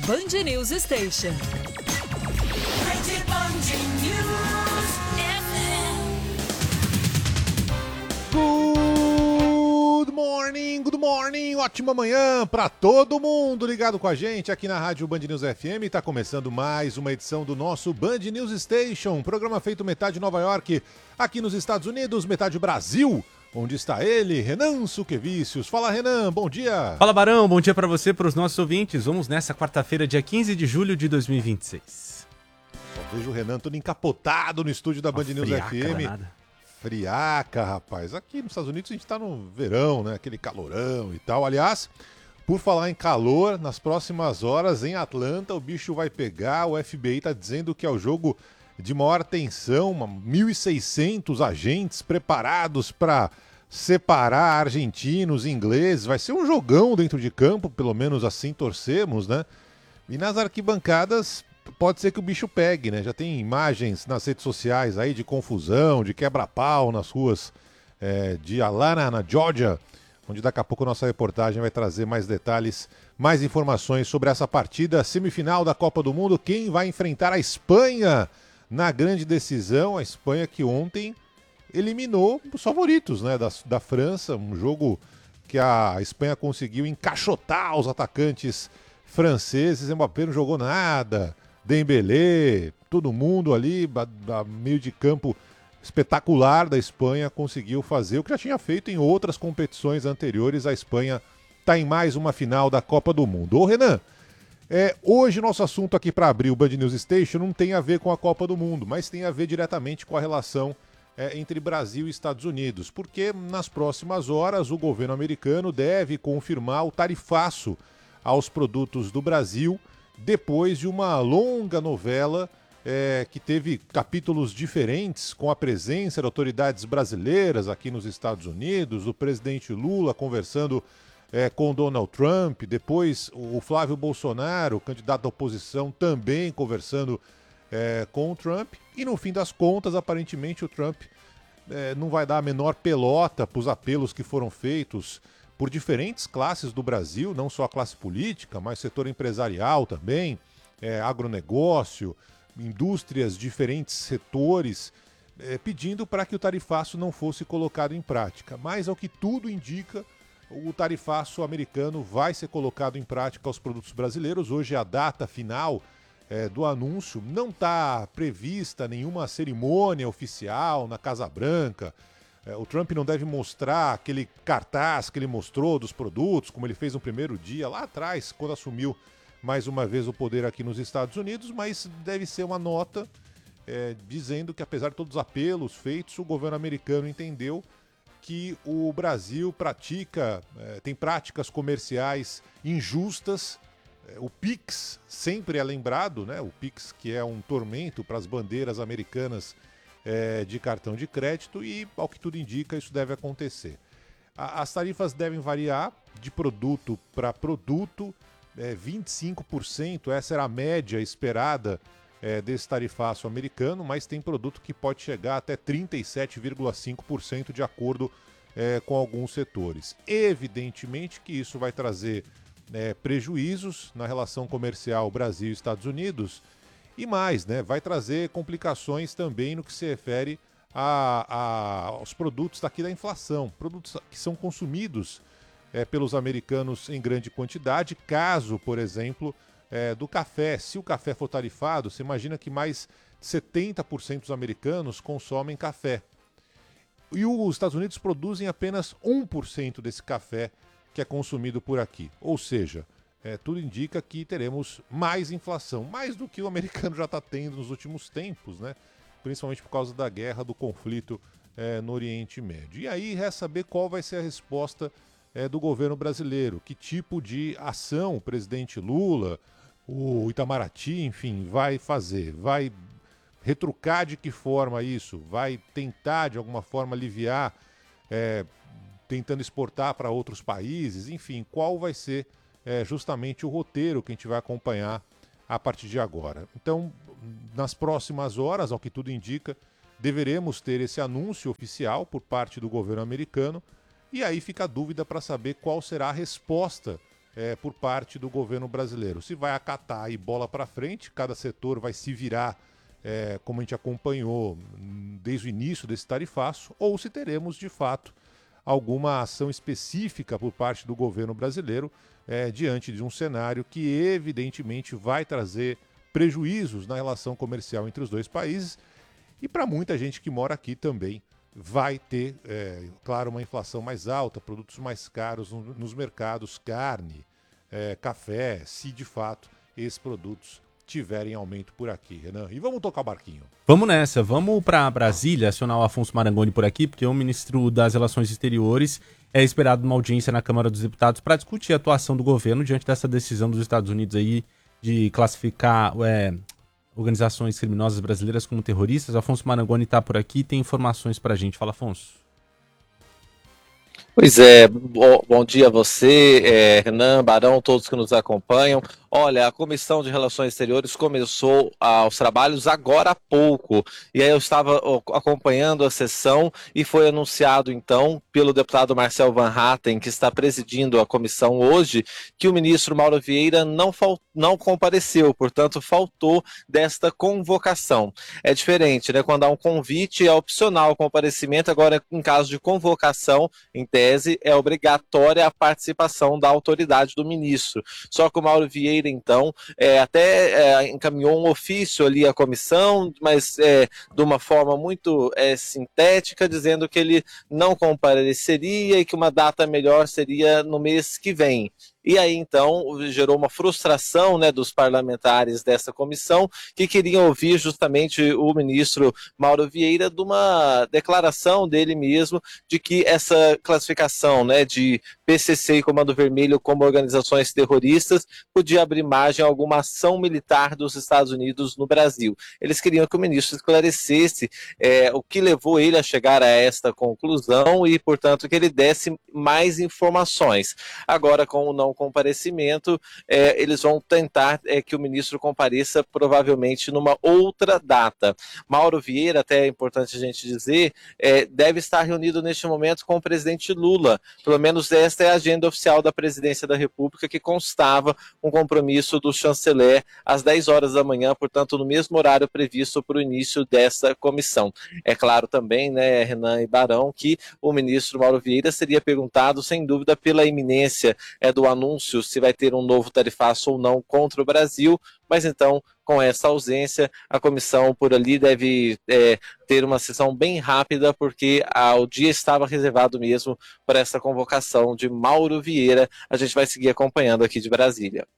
Band News Station. Good morning, ótima manhã para todo mundo ligado com a gente aqui na Rádio Band News FM. Está começando mais uma edição do nosso Band News Station, programa feito metade Nova York, aqui nos Estados Unidos, metade Brasil. Onde está ele, Renan Suquevicius. Fala, Renan, bom dia. Fala, Barão, bom dia para você, para os nossos ouvintes. Vamos nessa quarta-feira, dia 15 de julho de 2026. Só vejo o Renan todo encapotado no estúdio da Band News FM. Danada. Friaca, rapaz. Aqui nos Estados Unidos a gente tá no verão, né? Aquele calorão e tal. Aliás, por falar em calor, nas próximas horas em Atlanta o bicho vai pegar. O FBI tá dizendo que é o jogo de maior tensão, 1.600 agentes preparados para separar argentinos e ingleses. Vai ser um jogão dentro de campo, pelo menos assim torcemos, né? E nas arquibancadas pode ser que o bicho pegue, né? Já tem imagens nas redes sociais aí de confusão, de quebra-pau nas ruas de Atlanta, na Georgia, onde daqui a pouco a nossa reportagem vai trazer mais detalhes, mais informações sobre essa partida semifinal da Copa do Mundo. Quem vai enfrentar a Espanha na grande decisão? A Espanha que ontem eliminou os favoritos, né, da França, um jogo que a Espanha conseguiu encaixotar os atacantes franceses. Mbappé não jogou nada, Dembélé, todo mundo ali, meio de campo espetacular da Espanha, conseguiu fazer o que já tinha feito em outras competições anteriores. A Espanha está em mais uma final da Copa do Mundo. Ô Renan, hoje nosso assunto aqui para abrir o Band News Station não tem a ver com a Copa do Mundo, mas tem a ver diretamente com a relação entre Brasil e Estados Unidos, porque nas próximas horas o governo americano deve confirmar o tarifaço aos produtos do Brasil, depois de uma longa novela que teve capítulos diferentes, com a presença de autoridades brasileiras aqui nos Estados Unidos, o presidente Lula conversando com Donald Trump, depois o Flávio Bolsonaro, candidato da oposição, também conversando com o Trump, e no fim das contas, aparentemente o Trump não vai dar a menor pelota para os apelos que foram feitos por diferentes classes do Brasil, não só a classe política, mas setor empresarial também, agronegócio, indústrias, diferentes setores, pedindo para que o tarifaço não fosse colocado em prática. Mas, ao que tudo indica, o tarifaço americano vai ser colocado em prática aos produtos brasileiros. Hoje é a data final do anúncio. Não está prevista nenhuma cerimônia oficial na Casa Branca. O Trump não deve mostrar aquele cartaz que ele mostrou dos produtos, como ele fez no primeiro dia, lá atrás, quando assumiu mais uma vez o poder aqui nos Estados Unidos, mas deve ser uma nota dizendo que, apesar de todos os apelos feitos, o governo americano entendeu que o Brasil tem práticas comerciais injustas. O PIX sempre é lembrado, né? O PIX, que é um tormento para as bandeiras americanas de cartão de crédito, e, ao que tudo indica, isso deve acontecer. As tarifas devem variar de produto para produto, 25%, essa era a média esperada desse tarifaço americano, mas tem produto que pode chegar até 37,5% de acordo com alguns setores. Evidentemente que isso vai trazer prejuízos na relação comercial Brasil e Estados Unidos, e mais, né, vai trazer complicações também no que se refere aos produtos daqui da inflação, produtos que são consumidos pelos americanos em grande quantidade. Caso, por exemplo, do café. Se o café for tarifado, você imagina que mais de 70% dos americanos consomem café. E os Estados Unidos produzem apenas 1% desse café que é consumido por aqui. Ou seja, tudo indica que teremos mais inflação, mais do que o americano já está tendo nos últimos tempos, né? Principalmente por causa da guerra, do conflito no Oriente Médio. E aí resta saber qual vai ser a resposta do governo brasileiro, que tipo de ação o presidente Lula, o Itamaraty, enfim, vai fazer, vai retrucar de que forma isso, vai tentar de alguma forma aliviar, tentando exportar para outros países, enfim, qual vai ser justamente o roteiro que a gente vai acompanhar a partir de agora. Então, nas próximas horas, ao que tudo indica, deveremos ter esse anúncio oficial por parte do governo americano, e aí fica a dúvida para saber qual será a resposta por parte do governo brasileiro. Se vai acatar e bola para frente, cada setor vai se virar, como a gente acompanhou desde o início desse tarifaço, ou se teremos, de fato, alguma ação específica por parte do governo brasileiro diante de um cenário que evidentemente vai trazer prejuízos na relação comercial entre os dois países e para muita gente que mora aqui também vai ter, claro, uma inflação mais alta, produtos mais caros nos mercados, carne, café, se de fato esses produtos tiverem aumento por aqui, Renan. E vamos tocar o barquinho. Vamos nessa, vamos para Brasília, acionar o Afonso Marangoni por aqui, porque o ministro das Relações Exteriores é esperado numa audiência na Câmara dos Deputados para discutir a atuação do governo diante dessa decisão dos Estados Unidos aí de classificar organizações criminosas brasileiras como terroristas. Afonso Marangoni está por aqui, tem informações para a gente. Fala, Afonso. Pois é, bom dia a você, Renan, Barão, todos que nos acompanham. Olha, a Comissão de Relações Exteriores começou os trabalhos agora há pouco, e aí eu estava acompanhando a sessão e foi anunciado então pelo deputado Marcel Van Hatten, que está presidindo a comissão hoje, que o ministro Mauro Vieira não compareceu, portanto faltou desta convocação. É diferente, né? Quando há um convite é opcional o comparecimento, agora em caso de convocação, em tese, é obrigatória a participação da autoridade do ministro. Só que o Mauro Vieira então, até encaminhou um ofício ali à comissão, mas de uma forma muito sintética, dizendo que ele não compareceria e que uma data melhor seria no mês que vem. E aí, então, gerou uma frustração, né, dos parlamentares dessa comissão que queriam ouvir justamente o ministro Mauro Vieira de uma declaração dele mesmo de que essa classificação, né, de PCC e Comando Vermelho como organizações terroristas podia abrir margem a alguma ação militar dos Estados Unidos no Brasil. Eles queriam que o ministro esclarecesse o que levou ele a chegar a esta conclusão e, portanto, que ele desse mais informações. Agora, com o não comparecimento, eles vão tentar que o ministro compareça provavelmente numa outra data. Mauro Vieira, até é importante a gente dizer, deve estar reunido neste momento com o presidente Lula. Pelo menos esta é a agenda oficial da presidência da República, que constava um compromisso do chanceler às 10 horas da manhã, portanto, no mesmo horário previsto para o início dessa comissão. É claro também, né, Renan e Barão, que o ministro Mauro Vieira seria perguntado, sem dúvida, pela iminência do anúncio se vai ter um novo tarifaço ou não contra o Brasil, mas então, com essa ausência, a comissão por ali deve ter uma sessão bem rápida, porque o dia estava reservado mesmo para essa convocação de Mauro Vieira. A gente vai seguir acompanhando aqui de Brasília.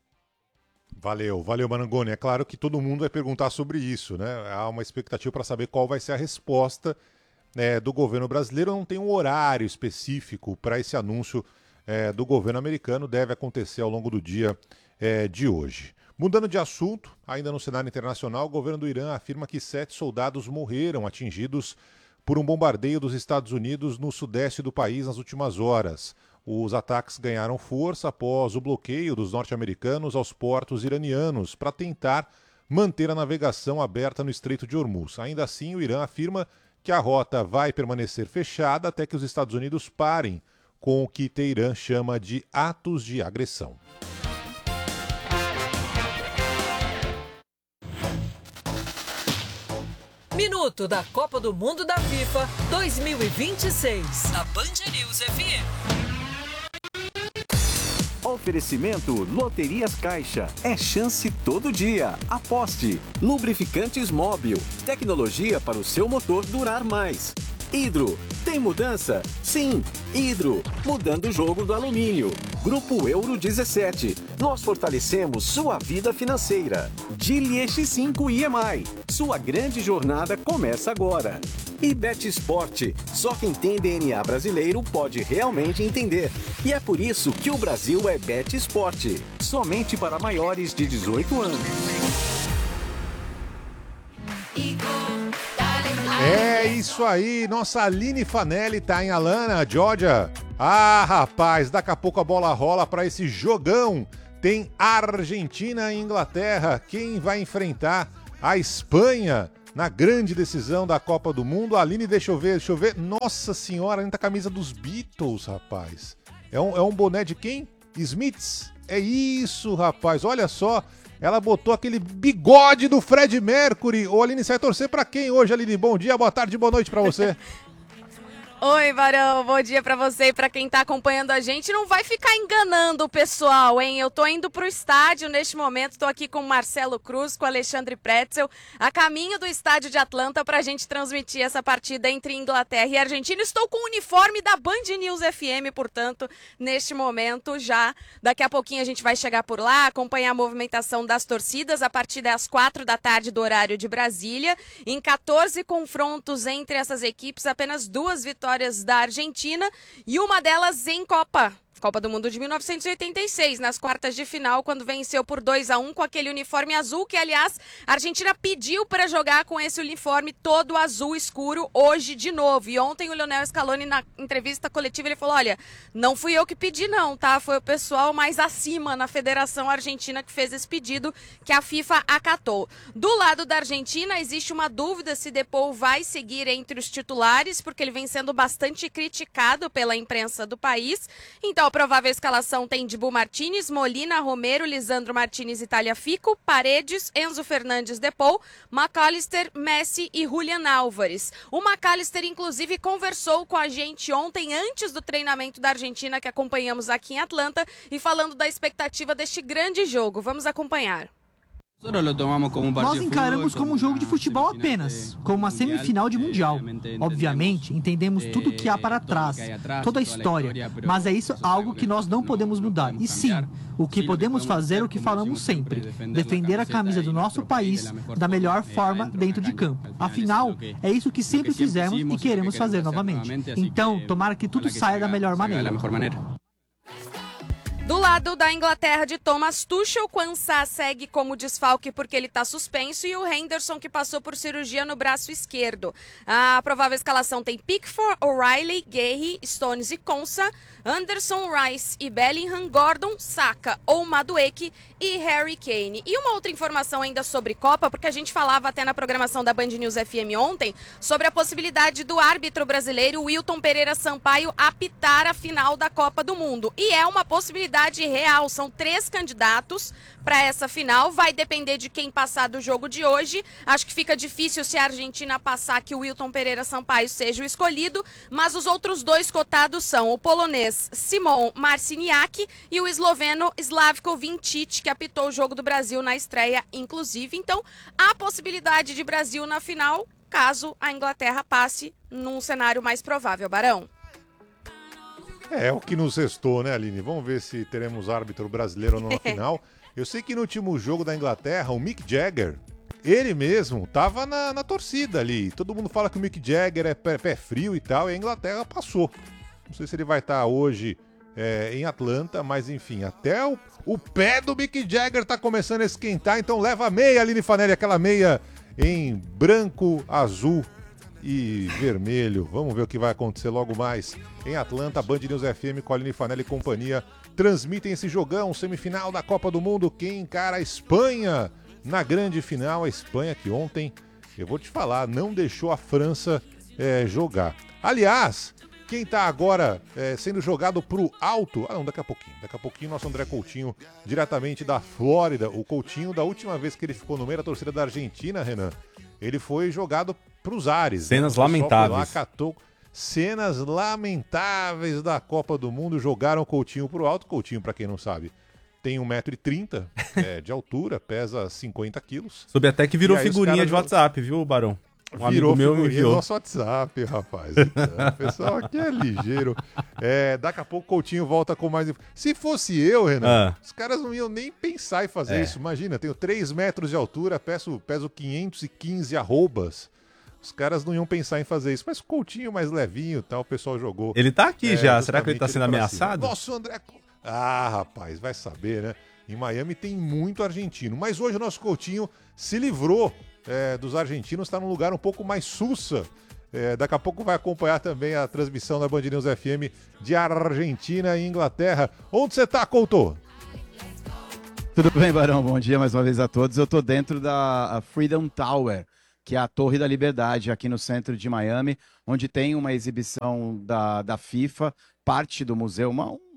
Valeu, Marangoni. É claro que todo mundo vai perguntar sobre isso, né? Há uma expectativa para saber qual vai ser a resposta do governo brasileiro. Não tem um horário específico para esse anúncio do governo americano, deve acontecer ao longo do dia de hoje. Mudando de assunto, ainda no cenário internacional, o governo do Irã afirma que 7 soldados morreram atingidos por um bombardeio dos Estados Unidos no sudeste do país nas últimas horas. Os ataques ganharam força após o bloqueio dos norte-americanos aos portos iranianos para tentar manter a navegação aberta no Estreito de Hormuz. Ainda assim, o Irã afirma que a rota vai permanecer fechada até que os Estados Unidos parem com o que Teherã chama de atos de agressão. Minuto da Copa do Mundo da FIFA 2026, na Band News FM. Oferecimento Loterias Caixa. É chance todo dia. Aposte. Lubrificantes Móbil. Tecnologia para o seu motor durar mais. Hidro. Tem mudança? Sim. Hidro. Mudando o jogo do alumínio. Grupo Euro 17. Nós fortalecemos sua vida financeira. Geely X5 EMI. Sua grande jornada começa agora. E Bet Sport. Só quem tem DNA brasileiro pode realmente entender. E é por isso que o Brasil é Bet Sport. Somente para maiores de 18 anos. É isso aí, nossa Aline Fanelli tá em Atlanta, Georgia. Ah, rapaz, daqui a pouco a bola rola para esse jogão. Tem Argentina e Inglaterra. Quem vai enfrentar a Espanha na grande decisão da Copa do Mundo? Aline, deixa eu ver. Nossa senhora, a camisa dos Beatles, rapaz. É um boné de quem? Smiths? É isso, rapaz. Olha só. Ela botou aquele bigode do Fred Mercury. Ô, Aline, você vai torcer pra quem hoje, Aline? Bom dia, boa tarde, boa noite pra você. Oi, Barão, bom dia pra você e pra quem tá acompanhando a gente. Não vai ficar enganando o pessoal, hein? Eu tô indo pro estádio neste momento, tô aqui com o Marcelo Cruz, com o Alexandre Pretzel, a caminho do estádio de Atlanta pra gente transmitir essa partida entre Inglaterra e Argentina. Estou com o uniforme da Band News FM, portanto, neste momento já. Daqui a pouquinho a gente vai chegar por lá, acompanhar a movimentação das torcidas. A partida é às 4h do horário de Brasília. Em 14 confrontos entre essas equipes, apenas 2 vitórias da Argentina e uma delas em Copa do Mundo de 1986, nas quartas de final, quando venceu por 2-1 com aquele uniforme azul, que, aliás, a Argentina pediu para jogar com esse uniforme todo azul escuro hoje de novo. E ontem o Lionel Scaloni, na entrevista coletiva, ele falou, olha, não fui eu que pedi não, tá? Foi o pessoal mais acima na Federação Argentina que fez esse pedido, que a FIFA acatou. Do lado da Argentina, existe uma dúvida se Depou vai seguir entre os titulares, porque ele vem sendo bastante criticado pela imprensa do país. Então, a provável escalação tem Dibu Martínez, Molina, Romero, Lisandro Martínez e Tagliafico, Paredes, Enzo Fernandes, Depou, McAllister, Messi e Julian Álvares. O McAllister, inclusive, conversou com a gente ontem, antes do treinamento da Argentina, que acompanhamos aqui em Atlanta, e falando da expectativa deste grande jogo. Vamos acompanhar. Nós encaramos como um jogo de futebol apenas, como uma semifinal de Mundial. Obviamente, entendemos tudo o que há para trás, toda a história, mas é isso algo que nós não podemos mudar. E sim, o que podemos fazer é o que falamos sempre, defender a camisa do nosso país da melhor forma dentro de campo. Afinal, é isso que sempre fizemos e queremos fazer novamente. Então, tomara que tudo saia da melhor maneira. Do lado da Inglaterra de Thomas Tuchel, Quansah segue como desfalque porque ele está suspenso e o Henderson, que passou por cirurgia no braço esquerdo. A provável escalação tem Pickford, O'Reilly, Guehi, Stones e Konsa, Anderson, Rice e Bellingham, Gordon, Saka ou Madueke e Harry Kane. E uma outra informação ainda sobre Copa, porque a gente falava até na programação da Band News FM ontem sobre a possibilidade do árbitro brasileiro Wilton Pereira Sampaio apitar a final da Copa do Mundo. E é uma possibilidade real, são 3 candidatos para essa final, vai depender de quem passar do jogo de hoje. Acho que fica difícil se a Argentina passar que o Wilton Pereira Sampaio seja o escolhido, mas os outros 2 cotados são o polonês Simon Marciniak e o esloveno Slavko Vincic, que apitou o jogo do Brasil na estreia, inclusive. Então, há possibilidade de Brasil na final, caso a Inglaterra passe num cenário mais provável, Barão. É o que nos restou, né, Aline? Vamos ver se teremos árbitro brasileiro ou não na final. Eu sei que no último jogo da Inglaterra, o Mick Jagger, ele mesmo, tava na torcida ali. Todo mundo fala que o Mick Jagger é pé frio e tal, e a Inglaterra passou. Não sei se ele vai estar hoje em Atlanta, mas enfim, até o pé do Mick Jagger tá começando a esquentar, então leva a meia, Aline Fanelli, aquela meia em branco, azul e vermelho. Vamos ver o que vai acontecer logo mais em Atlanta. Band News FM com a Aline Fanelli e companhia transmitem esse jogão, semifinal da Copa do Mundo. Quem encara a Espanha na grande final? A Espanha que ontem, eu vou te falar, não deixou a França jogar. Aliás, quem tá agora sendo jogado pro alto... Ah, não, daqui a pouquinho nosso André Coutinho, diretamente da Flórida. O Coutinho, da última vez que ele ficou no meio da torcida da Argentina, Renan, ele foi jogado pros ares. Cenas lamentáveis. Lá, catou cenas lamentáveis da Copa do Mundo. Jogaram o Coutinho pro alto. Coutinho, pra quem não sabe, tem 1,30 m de altura, pesa 50 quilos. Soube até que virou figurinha de WhatsApp, viu, Barão? Virou figurinha do nosso WhatsApp, rapaz. Então, o pessoal aqui é ligeiro. Daqui a pouco o Coutinho volta com mais... Se fosse eu, Renan, os caras não iam nem pensar em fazer isso. Imagina, tenho 3 metros de altura, peso 515 arrobas. Os caras não iam pensar em fazer isso. Mas o Coutinho mais levinho e tal, o pessoal jogou. Ele tá aqui já. Será que ele tá sendo ameaçado? Nossa, André... Ah, rapaz, vai saber, né? Em Miami tem muito argentino. Mas hoje o nosso Coutinho se livrou dos argentinos, está num lugar um pouco mais sussa. Daqui a pouco vai acompanhar também a transmissão da Band News FM de Argentina e Inglaterra. Onde você tá, Couto? Tudo bem, Barão? Bom dia mais uma vez a todos. Eu tô dentro da Freedom Tower, que é a Torre da Liberdade aqui no centro de Miami, onde tem uma exibição da FIFA, parte do museu, uma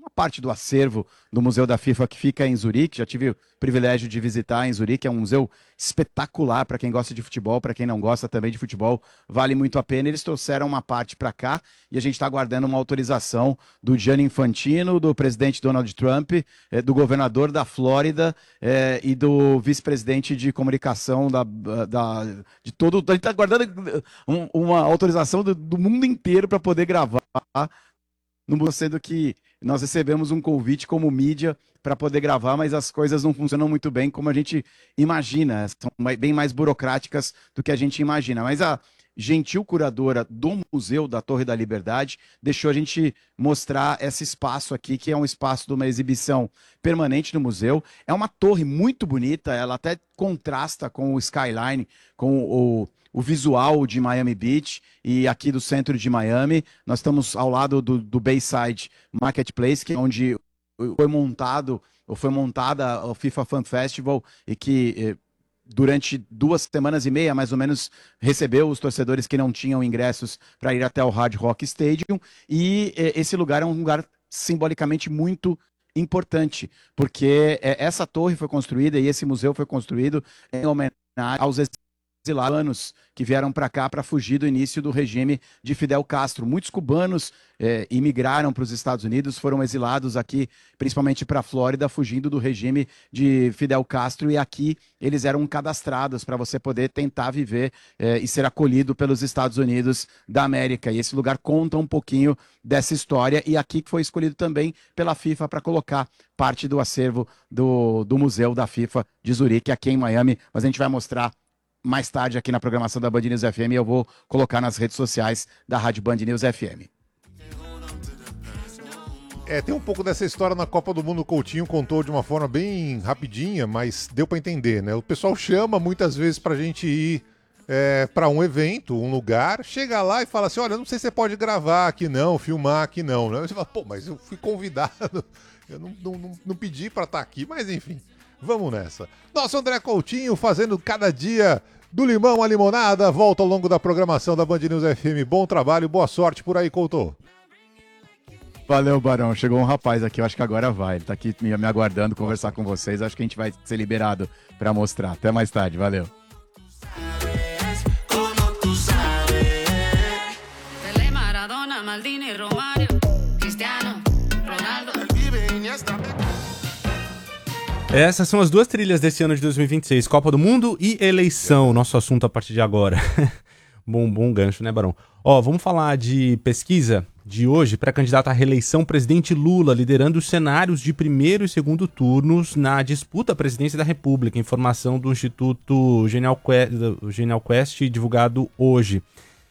uma parte do acervo do Museu da FIFA que fica em Zurique. Já tive o privilégio de visitar em Zurique. É um museu espetacular para quem gosta de futebol, para quem não gosta também de futebol, vale muito a pena. Eles trouxeram uma parte para cá e a gente está aguardando uma autorização do Gianni Infantino, do presidente Donald Trump, do governador da Flórida e do vice-presidente de comunicação de todo. A gente está aguardando uma autorização do mundo inteiro para poder gravar. Sendo que nós recebemos um convite como mídia para poder gravar, mas as coisas não funcionam muito bem como a gente imagina, são bem mais burocráticas do que a gente imagina. Mas a gentil curadora do Museu da Torre da Liberdade deixou a gente mostrar esse espaço aqui, que é um espaço de uma exibição permanente no museu. É uma torre muito bonita, ela até contrasta com o skyline, com o visual de Miami Beach e aqui do centro de Miami. Nós estamos ao lado do Bayside Marketplace, que é onde foi montada o FIFA Fan Festival e que durante 2 semanas e meia, mais ou menos, recebeu os torcedores que não tinham ingressos para ir até o Hard Rock Stadium. E esse lugar é um lugar simbolicamente muito importante, porque essa torre foi construída e esse museu foi construído em homenagem aos exilanos que vieram para cá para fugir do início do regime de Fidel Castro. Muitos cubanos imigraram para os Estados Unidos, foram exilados aqui, principalmente para a Flórida, fugindo do regime de Fidel Castro, e aqui eles eram cadastrados para você poder tentar viver e ser acolhido pelos Estados Unidos da América. E esse lugar conta um pouquinho dessa história, e aqui que foi escolhido também pela FIFA para colocar parte do acervo do Museu da FIFA de Zurique, aqui em Miami. Mas a gente vai mostrar mais tarde aqui na programação da Band News FM, e eu vou colocar nas redes sociais da Rádio Band News FM. Tem um pouco dessa história na Copa do Mundo. O Coutinho contou de uma forma bem rapidinha, mas deu para entender, né? O pessoal chama muitas vezes pra gente ir para um evento, um lugar, chega lá e fala assim, olha, não sei se você pode gravar aqui não, filmar aqui não. Você fala, pô, mas eu fui convidado, eu não pedi para estar aqui, mas enfim. Vamos nessa. Nosso André Coutinho fazendo cada dia do limão à limonada. Volta ao longo da programação da Band News FM. Bom trabalho, boa sorte por aí, Couto. Valeu, Barão. Chegou um rapaz aqui, eu acho que agora vai. Ele tá aqui me aguardando conversar com vocês. Acho que a gente vai ser liberado para mostrar. Até mais tarde, valeu. Essas são as 2 trilhas desse ano de 2026, Copa do Mundo e eleição, nosso assunto a partir de agora. Bom gancho, né, Barão? Vamos falar de pesquisa de hoje. Pré-candidato à reeleição, presidente Lula liderando os cenários de primeiro e segundo turnos na disputa à presidência da República. Informação do Instituto Genial Quest, divulgado hoje.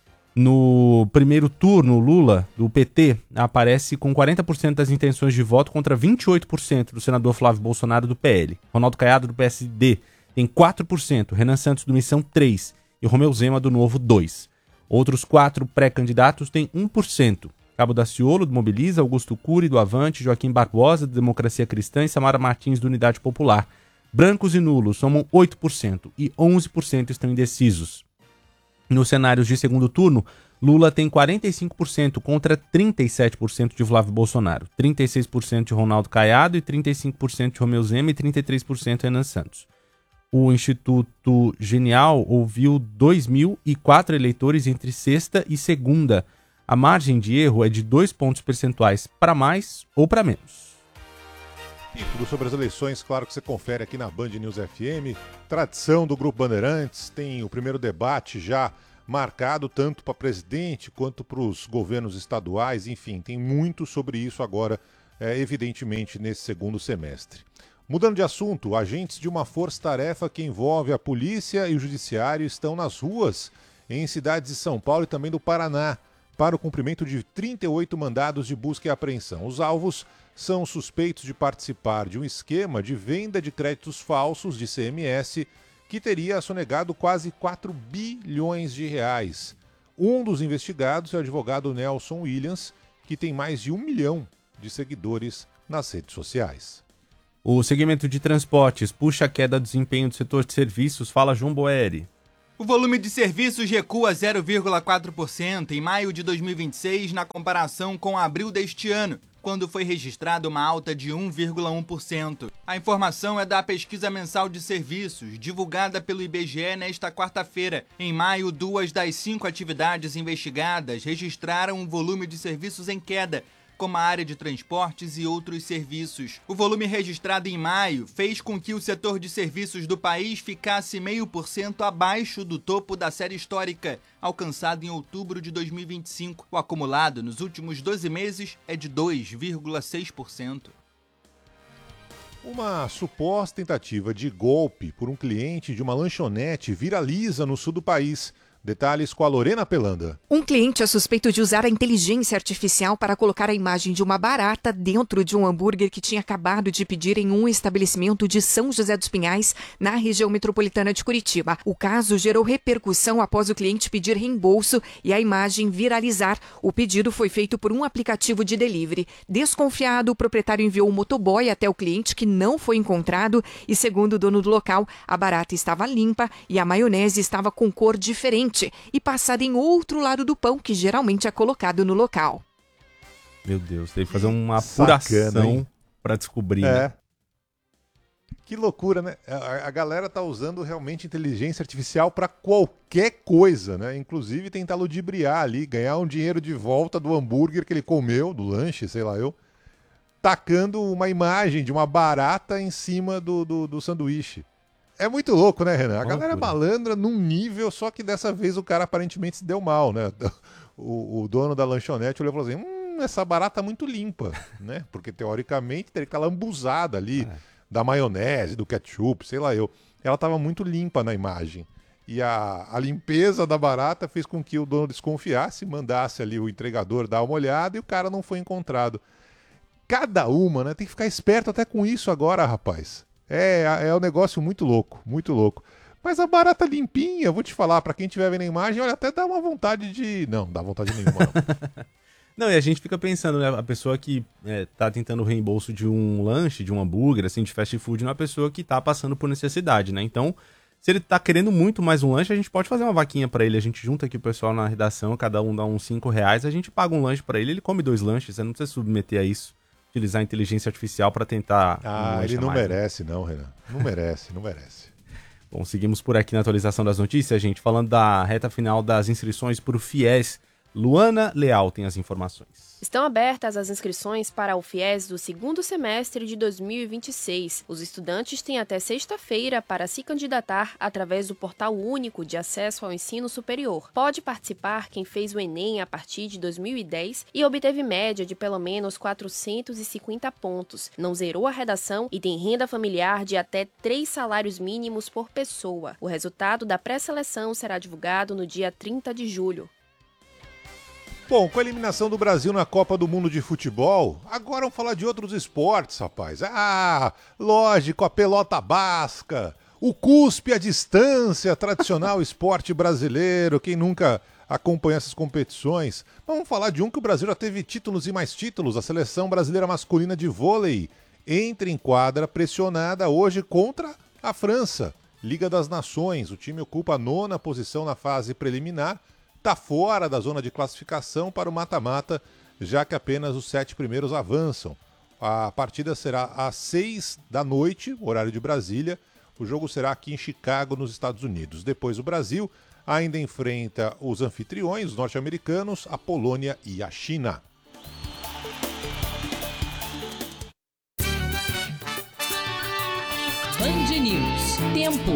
No primeiro turno, Lula, do PT, aparece com 40% das intenções de voto contra 28% do senador Flávio Bolsonaro, do PL. Ronaldo Caiado, do PSD, tem 4%, Renan Santos, do Missão, 3%, e Romeu Zema, do Novo, 2%. Outros 4 pré-candidatos têm 1%. Cabo Daciolo, do Mobiliza, Augusto Cury, do Avante, Joaquim Barbosa, do Democracia Cristã, e Samara Martins, do Unidade Popular. Brancos e nulos somam 8% e 11% estão indecisos. Nos cenários de segundo turno, Lula tem 45% contra 37% de Flávio Bolsonaro, 36% de Ronaldo Caiado e 35% de Romeu Zema e 33% de Renan Santos. O Instituto Genial ouviu 2.004 eleitores entre sexta e segunda. A margem de erro é de 2 pontos percentuais para mais ou para menos. E tudo sobre as eleições, claro que você confere aqui na Band News FM. Tradição do Grupo Bandeirantes, tem o primeiro debate já marcado tanto para presidente quanto para os governos estaduais. Enfim, tem muito sobre isso agora, evidentemente, nesse segundo semestre. Mudando de assunto, agentes de uma força-tarefa que envolve a polícia e o judiciário estão nas ruas em cidades de São Paulo e também do Paraná para o cumprimento de 38 mandados de busca e apreensão. Os alvos são suspeitos de participar de um esquema de venda de créditos falsos de CMS que teria sonegado quase 4 bilhões de reais. Um dos investigados é o advogado Nelson Williams, que tem mais de 1 milhão de seguidores nas redes sociais. O segmento de transportes puxa a queda do desempenho do setor de serviços. Fala, João Boeri. O volume de serviços recua 0,4% em maio de 2026 na comparação com abril deste ano. quando foi registrada uma alta de 1,1%. A informação é da Pesquisa Mensal de Serviços, divulgada pelo IBGE nesta quarta-feira. Em maio, 2 das 5 atividades investigadas registraram um volume de serviços em queda, como a área de transportes e outros serviços. O volume registrado em maio fez com que o setor de serviços do país ficasse 0,5% abaixo do topo da série histórica, alcançado em outubro de 2025. O acumulado nos últimos 12 meses é de 2,6%. Uma suposta tentativa de golpe por um cliente de uma lanchonete viraliza no sul do país. Detalhes com a Lorena Pelanda. Um cliente é suspeito de usar a inteligência artificial para colocar a imagem de uma barata dentro de um hambúrguer que tinha acabado de pedir em um estabelecimento de São José dos Pinhais, na região metropolitana de Curitiba. O caso gerou repercussão após o cliente pedir reembolso e a imagem viralizar. O pedido foi feito por um aplicativo de delivery. Desconfiado, o proprietário enviou um motoboy até o cliente, que não foi encontrado, e segundo o dono do local, a barata estava limpa e a maionese estava com cor diferente e passada em outro lado do pão, que geralmente é colocado no local. Meu Deus, teve que fazer uma apuração para descobrir. Né? Que loucura, né? A galera tá usando realmente inteligência artificial para qualquer coisa, né? Inclusive tentar ludibriar ali, ganhar um dinheiro de volta do hambúrguer que ele comeu, do lanche, sei lá eu, tacando uma imagem de uma barata em cima do sanduíche. É muito louco, né, Renan? A galera malandra num nível, só que dessa vez o cara aparentemente se deu mal, né? O dono da lanchonete olhou e falou assim, essa barata é muito limpa, né? Porque teoricamente teria que estar lambuzada ali, da maionese, do ketchup, sei lá eu. Ela estava muito limpa na imagem. E a limpeza da barata fez com que o dono desconfiasse, mandasse ali o entregador dar uma olhada e o cara não foi encontrado. Cada uma, né? Tem que ficar esperto até com isso agora, rapaz. É um negócio muito louco, muito louco. Mas a barata limpinha, vou te falar, pra quem estiver vendo a imagem, olha, até dá uma vontade de... Não, dá vontade nenhuma, não. Não, e a gente fica pensando, né, a pessoa que tá tentando o reembolso de um lanche, de um hambúrguer, assim, de fast food, não é uma pessoa que tá passando por necessidade, né? Então, se ele tá querendo muito mais um lanche, a gente pode fazer uma vaquinha pra ele. A gente junta aqui o pessoal na redação, cada um dá uns R$5, a gente paga um lanche pra ele come 2 lanches, você não precisa submeter a isso. Utilizar a inteligência artificial para tentar... ele não merece, não, Renan. Não merece, não merece. Bom, seguimos por aqui na atualização das notícias, gente. Falando da reta final das inscrições para o FIES, Luana Leal tem as informações. Estão abertas as inscrições para o FIES do segundo semestre de 2026. Os estudantes têm até sexta-feira para se candidatar através do Portal Único de Acesso ao Ensino Superior. Pode participar quem fez o Enem a partir de 2010 e obteve média de pelo menos 450 pontos, não zerou a redação e tem renda familiar de até 3 salários mínimos por pessoa. O resultado da pré-seleção será divulgado no dia 30 de julho. Bom, com a eliminação do Brasil na Copa do Mundo de Futebol, agora vamos falar de outros esportes, rapaz. Lógico, a pelota basca, o cuspe à distância, tradicional esporte brasileiro, quem nunca acompanha essas competições. Vamos falar de um que o Brasil já teve títulos e mais títulos, a Seleção Brasileira Masculina de Vôlei. Entra em quadra pressionada hoje contra a França. Liga das Nações, o time ocupa a 9ª posição na fase preliminar, está fora da zona de classificação para o mata-mata, já que apenas os 7 primeiros avançam. A partida será às 6 da noite, horário de Brasília. O jogo será aqui em Chicago, nos Estados Unidos. Depois o Brasil ainda enfrenta os anfitriões, os norte-americanos, a Polônia e a China. Band News. Tempo.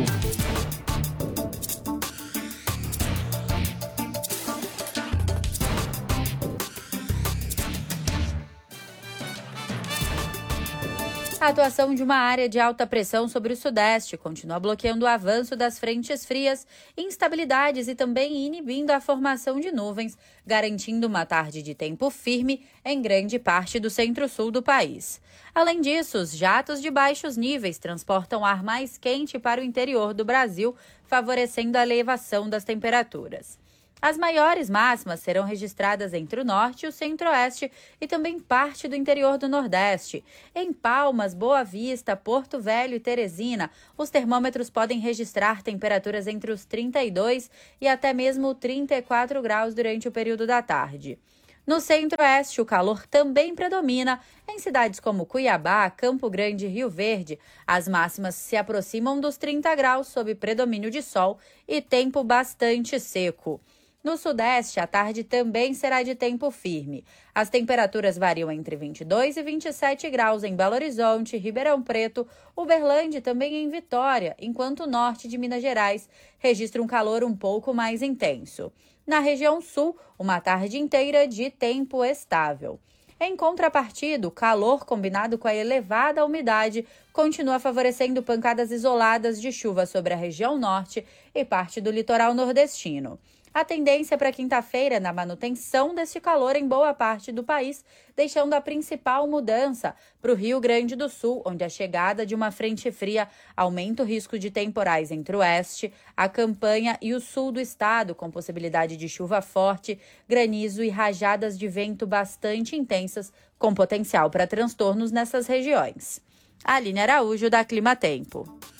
A atuação de uma área de alta pressão sobre o Sudeste continua bloqueando o avanço das frentes frias, instabilidades e também inibindo a formação de nuvens, garantindo uma tarde de tempo firme em grande parte do centro-sul do país. Além disso, os jatos de baixos níveis transportam ar mais quente para o interior do Brasil, favorecendo a elevação das temperaturas. As maiores máximas serão registradas entre o norte e o centro-oeste e também parte do interior do nordeste. Em Palmas, Boa Vista, Porto Velho e Teresina, os termômetros podem registrar temperaturas entre os 32 e até mesmo 34 graus durante o período da tarde. No centro-oeste, o calor também predomina. Em cidades como Cuiabá, Campo Grande e Rio Verde, as máximas se aproximam dos 30 graus sob predomínio de sol e tempo bastante seco. No sudeste, a tarde também será de tempo firme. As temperaturas variam entre 22 e 27 graus em Belo Horizonte, Ribeirão Preto, Uberlândia e também em Vitória, enquanto o norte de Minas Gerais registra um calor um pouco mais intenso. Na região sul, uma tarde inteira de tempo estável. Em contrapartida, o calor combinado com a elevada umidade continua favorecendo pancadas isoladas de chuva sobre a região norte e parte do litoral nordestino. A tendência para quinta-feira é na manutenção deste calor em boa parte do país, deixando a principal mudança para o Rio Grande do Sul, onde a chegada de uma frente fria aumenta o risco de temporais entre o oeste, a campanha e o sul do estado, com possibilidade de chuva forte, granizo e rajadas de vento bastante intensas, com potencial para transtornos nessas regiões. Aline Araújo, da Clima Tempo.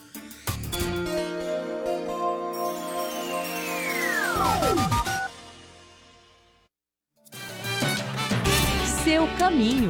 Seu caminho.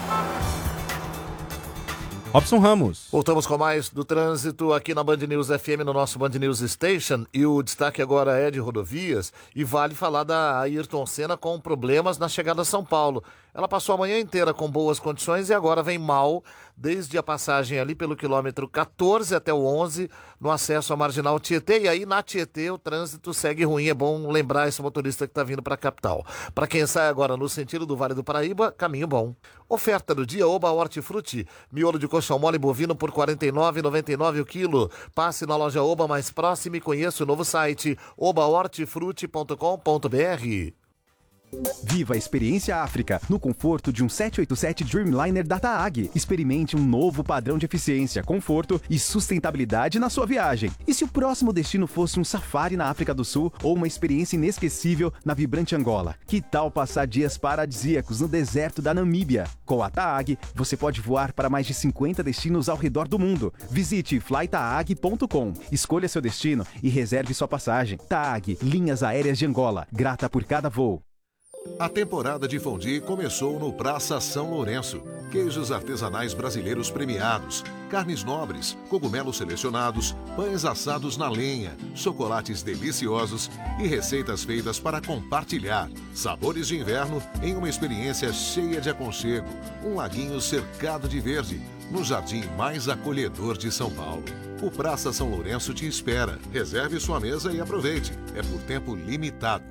Robson Ramos. Voltamos com mais do trânsito aqui na Band News FM, no nosso Band News Station. E o destaque agora é de rodovias. E vale falar da Ayrton Senna com problemas na chegada a São Paulo. Ela passou a manhã inteira com boas condições e agora vem mal, desde a passagem ali pelo quilômetro 14 até o 11, no acesso à Marginal Tietê. E aí na Tietê o trânsito segue ruim. É bom lembrar esse motorista que está vindo para a capital. Para quem sai agora no sentido do Vale do Paraíba, caminho bom. Oferta do dia, Oba Hortifruti. Miolo de coxão mole bovino por R$ 49,99 o quilo. Passe na loja Oba mais próxima e conheça o novo site obahortifruti.com.br. Viva a experiência África, no conforto de um 787 Dreamliner da TAAG. Experimente um novo padrão de eficiência, conforto e sustentabilidade na sua viagem. E se o próximo destino fosse um safari na África do Sul ou uma experiência inesquecível na vibrante Angola? Que tal passar dias paradisíacos no deserto da Namíbia? Com a TAAG, você pode voar para mais de 50 destinos ao redor do mundo. Visite flytaag.com, escolha seu destino e reserve sua passagem. TAAG, Linhas Aéreas de Angola, grata por cada voo. A temporada de fondue começou no Praça São Lourenço. Queijos artesanais brasileiros premiados, carnes nobres, cogumelos selecionados, pães assados na lenha, chocolates deliciosos e receitas feitas para compartilhar. Sabores de inverno em uma experiência cheia de aconchego. Um laguinho cercado de verde, no jardim mais acolhedor de São Paulo. O Praça São Lourenço te espera. Reserve sua mesa e aproveite. É por tempo limitado.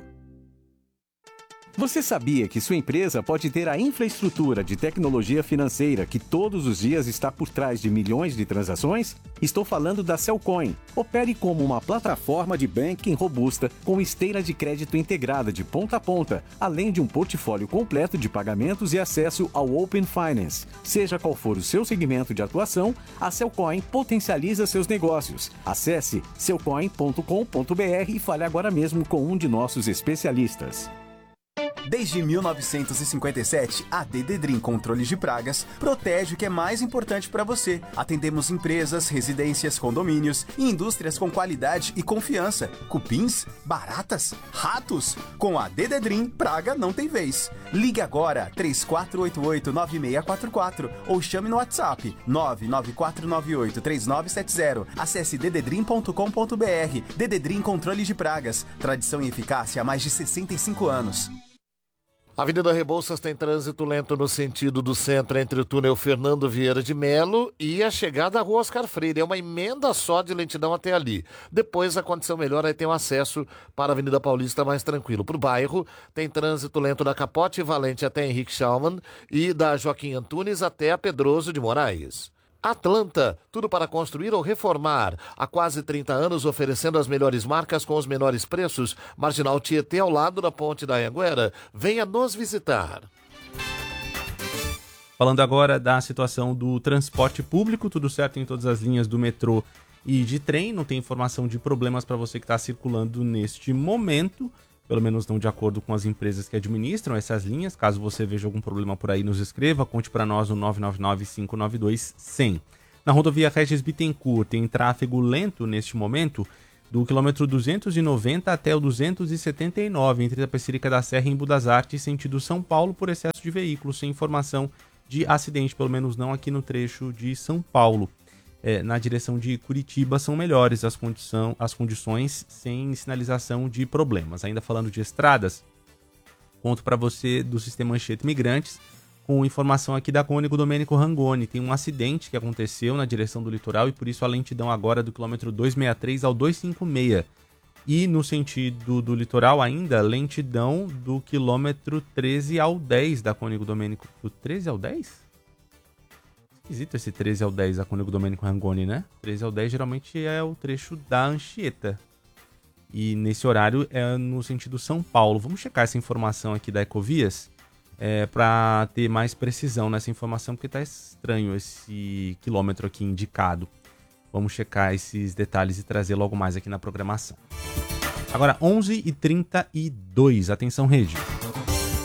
Você sabia que sua empresa pode ter a infraestrutura de tecnologia financeira que todos os dias está por trás de milhões de transações? Estou falando da Cellcoin. Opere como uma plataforma de banking robusta com esteira de crédito integrada de ponta a ponta, além de um portfólio completo de pagamentos e acesso ao Open Finance. Seja qual for o seu segmento de atuação, a Cellcoin potencializa seus negócios. Acesse cellcoin.com.br e fale agora mesmo com um de nossos especialistas. Desde 1957, a Dededrim Controles de Pragas protege o que é mais importante para você. Atendemos empresas, residências, condomínios e indústrias com qualidade e confiança. Cupins, baratas, ratos. Com a Dededrim, praga não tem vez. Ligue agora 3488-9644 ou chame no WhatsApp 99498-3970. Acesse dededrim.com.br. Dededrim Controles de Pragas. Tradição e eficácia há mais de 65 anos. A Avenida Rebouças tem trânsito lento no sentido do centro entre o túnel Fernando Vieira de Melo e a chegada à Rua Oscar Freire. É uma emenda só de lentidão até ali. Depois a condição melhora e tem um acesso para a Avenida Paulista mais tranquilo. Para o bairro tem trânsito lento da Capote Valente até Henrique Schaumann e da Joaquim Antunes até a Pedroso de Moraes. Atlanta, tudo para construir ou reformar. Há quase 30 anos oferecendo as melhores marcas com os menores preços. Marginal Tietê ao lado da Ponte da Anhanguera. Venha nos visitar. Falando agora da situação do transporte público, tudo certo em todas as linhas do metrô e de trem. Não tem informação de problemas para você que está circulando neste momento. Pelo menos não de acordo com as empresas que administram essas linhas. Caso você veja algum problema por aí, nos escreva. Conte para nós no 999-592-100. Na rodovia Regis Bittencourt tem tráfego lento neste momento do quilômetro 290 até o 279, entre Itapecerica da Serra e Embu das Artes, sentido São Paulo, por excesso de veículos, sem informação de acidente, pelo menos não aqui no trecho de São Paulo. Na direção de Curitiba são melhores as condições sem sinalização de problemas. Ainda falando de estradas, conto para você do sistema Anchieta Imigrantes, com informação aqui da Cônigo Domênico Rangoni. Tem um acidente que aconteceu na direção do litoral e por isso a lentidão agora do quilômetro 263 ao 256. E no sentido do litoral ainda, lentidão do quilômetro 13 ao 10 da Cônigo Domênico. Do 13 ao 10? Esquisito esse 13 ao 10 da Cônigo Domênico Rangoni, né? 13 ao 10 geralmente é o trecho da Anchieta. E nesse horário é no sentido São Paulo. Vamos checar essa informação aqui da Ecovias para ter mais precisão nessa informação, porque tá estranho esse quilômetro aqui indicado. Vamos checar esses detalhes e trazer logo mais aqui na programação. Agora, 11h32. Atenção, rede.